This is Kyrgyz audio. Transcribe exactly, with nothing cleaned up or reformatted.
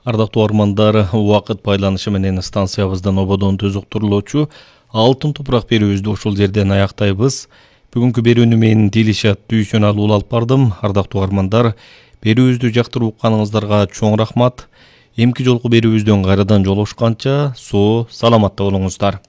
Ардактуу армандар, убакыт байланышы менен станциябыздан ободон түз уктурулуучу алтын тупурак берүүбүздү ушул жерден аяктайбыз. Бүгүнкү берүүнү мен Дилишат Дүйсөналы улап бардым. Ардактуу армандар, берүүбүздү жактырып укканыңыздарга чоң рахмат. Эмки жолку берүүбүздөн кайрадан жолугушканча соо саламатта болуңуздар.